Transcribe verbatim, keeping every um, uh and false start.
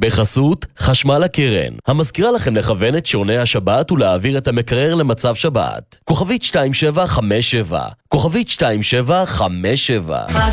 בחסות חשמל הקרן, המזכירה לכם לכוון את שעוני השבת ולהעביר את המקרר למצב שבת. כוכבית שתיים שבע חמש שבע, כוכבית שתיים שבע חמש שבע.